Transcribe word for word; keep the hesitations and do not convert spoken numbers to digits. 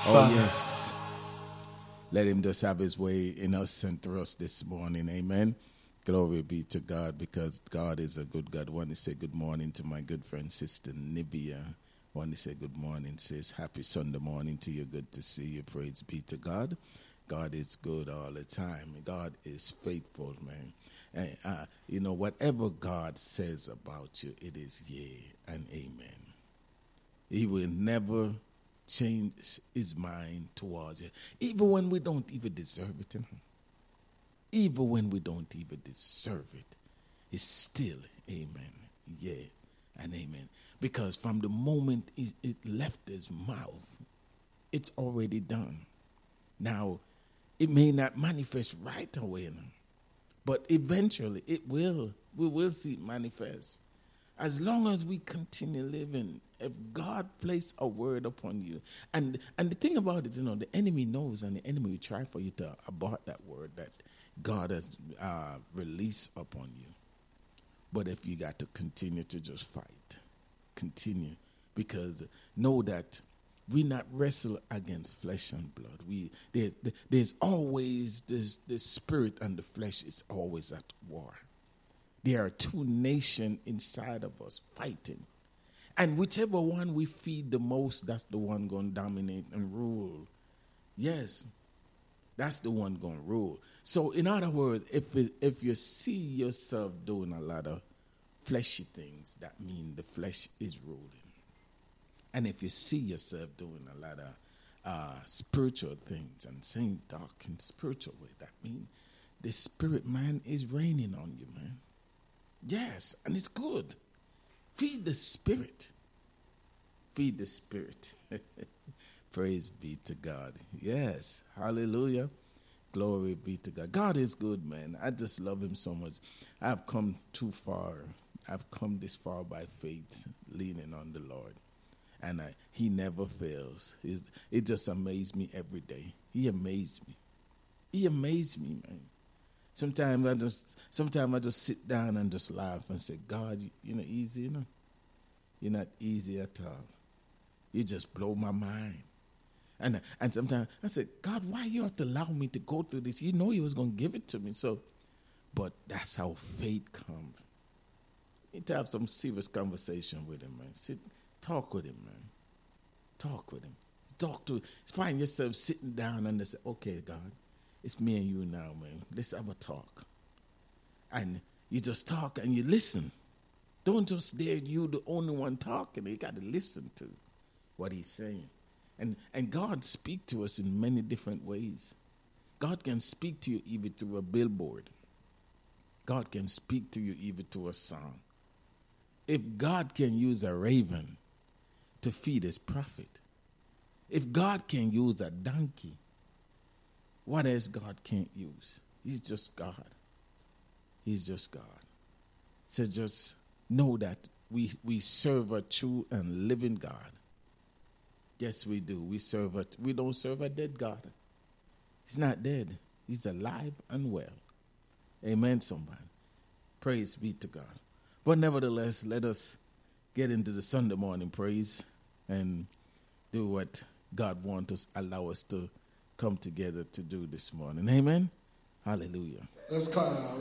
Oh, yes. Let him just have his way in us and through us this morning. Amen. Glory be to God, because God is a good God. I want to say good morning to my good friend, Sister Nibia. I want to say good morning, sis. Happy Sunday morning to you. Good to see you. Praise be to God. God is good all the time. God is faithful, man. And, uh, you know, whatever God says about you, it is yea and amen. He will never change his mind towards you, even when we don't even deserve it. You know? Even when we don't even deserve it, it's still amen, yeah, and amen. Because from the moment it left his mouth, it's already done. Now, it may not manifest right away, you know, but eventually it will. We will see it manifest. As long as we continue living, if God placed a word upon you, and and the thing about it, you know, the enemy knows, and the enemy will try for you to abort that word that God has uh, released upon you. But if you got to continue to just fight, continue, because know that we not wrestle against flesh and blood. We there, there's always this the spirit and the flesh is always at war. There are two nations inside of us fighting. And whichever one we feed the most, that's the one going to dominate and rule. Yes, that's the one going to rule. So in other words, if it, if you see yourself doing a lot of fleshy things, that means the flesh is ruling. And if you see yourself doing a lot of uh, spiritual things and saying dark and spiritual way, that means the spirit man is reigning on you, man. Yes, and it's good. Feed the spirit. Feed the spirit. Praise be to God. Yes, hallelujah. Glory be to God. God is good, man. I just love him so much. I've come too far. I've come this far by faith, leaning on the Lord. And I, he never fails. It, it just amazes me every day. He amazed me. He amazed me, man. Sometimes I just sometimes I just sit down and just laugh and say, God, you're not easy, you know. You're not easy at all. You just blow my mind. And and sometimes I say, God, why you have to allow me to go through this? You know he was going to give it to me. So, but that's how faith comes. You need to have some serious conversation with him, man. Sit, talk with him, man. Talk with him. Talk to him. Find yourself sitting down and say, okay, God, it's me and you now, man. Let's have a talk. And you just talk and you listen. Don't just there you the only one talking. You got to listen to what he's saying. And and God speaks to us in many different ways. God can speak to you even through a billboard. God can speak to you even through a song. If God can use a raven to feed his prophet, if God can use a donkey, what else God can't use? He's just God. He's just God. So just know that we we serve a true and living God. Yes, we do. We serve a, we don't serve a dead God. He's not dead. He's alive and well. Amen, somebody. Praise be to God. But nevertheless, let us get into the Sunday morning praise and do what God wants us, allow us to come together to do this morning. Amen. Hallelujah. Let's call.